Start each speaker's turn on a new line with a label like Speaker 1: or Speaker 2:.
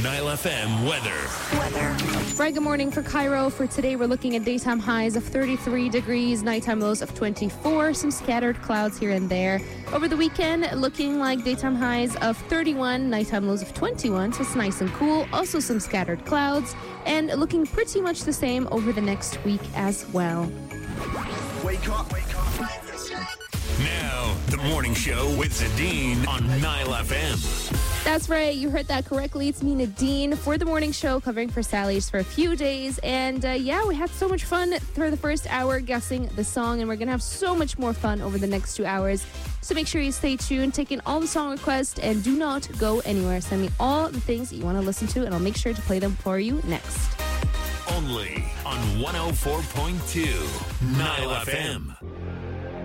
Speaker 1: Nile FM weather.
Speaker 2: Right, good morning for Cairo. For today, we're looking at daytime highs of 33 degrees, nighttime lows of 24, some scattered clouds here and there. Over the weekend, looking like daytime highs of 31, nighttime lows of 21, so it's nice and cool. Also some scattered clouds, and looking pretty much the same over the next week as well.
Speaker 1: Wake up. Now, the morning show with Zadine on Nile FM.
Speaker 2: That's right. You heard that correctly. It's me, Nadine, for the morning show, covering for Sally's for a few days. And we had so much fun for the first hour guessing the song, and we're going to have so much more fun over the next 2 hours. So make sure you stay tuned, take in all the song requests, and do not go anywhere. Send me all the things that you want to listen to, and I'll make sure to play them for you next.
Speaker 1: Only on 104.2 Nile FM.